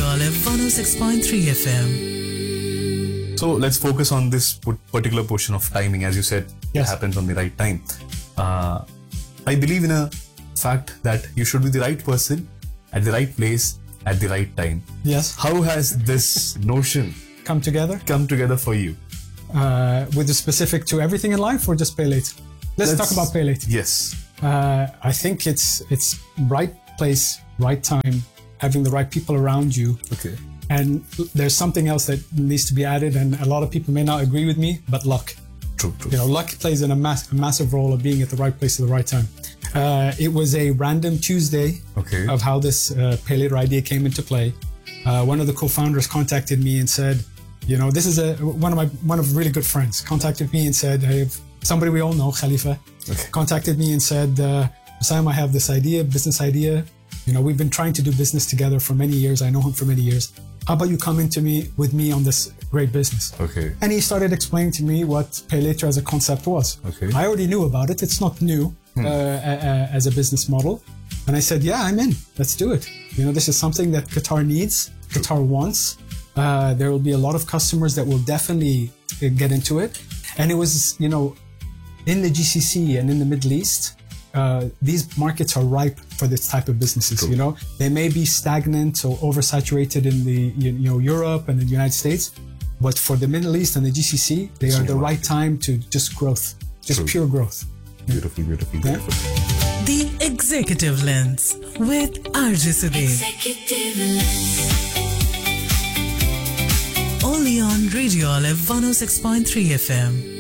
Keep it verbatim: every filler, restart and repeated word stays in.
Radio Olive one oh six point three F M. So let's focus on this particular portion of timing. As you said, yes. It happens on the right time. Uh, I believe in a fact that you should be the right person at the right place at the right time. Yes. How has this notion Come together? come together for you? Uh, with the specific to everything in life or just pay late? Let's, Let's talk about pay late. Yes. Uh, I think it's it's right place, right time, having the right people around you. Okay. And there's something else that needs to be added, and a lot of people may not agree with me, but luck. True, true. You know, luck plays in a, mass, a massive role of being at the right place at the right time. Uh, it was a random Tuesday okay. of how this uh, pay later idea came into play. Uh, one of the co-founders contacted me and said, you know, this is a one of my one of really good friends contacted me and said, hey, somebody we all know, Khalifa, okay. contacted me and said, uh, Sam, I have this idea, business idea. You know, we've been trying to do business together for many years. I know him for many years. How about you come into me with me on this great business? Okay. And he started explaining to me what pay later as a concept was. Okay. I already knew about it. It's not new hmm. uh, uh, as a business model. And I said, yeah, I'm in. Let's do it. You know, this is something that Qatar needs, True. Qatar wants. Uh, there will be a lot of customers that will definitely get into it. And it was, you know, in the G C C and in the Middle East, uh, these markets are ripe for this type of businesses. True. You know, they may be stagnant or oversaturated in the, you know, Europe and the United States, but for the Middle East and the G C C, they it's are the right time to just growth, just True. Pure growth. Beautiful, beautiful, yeah? beautiful. The Executive Lens with R J Sudhir. Executive Lens. Only on Radio Olive one oh six point three F M.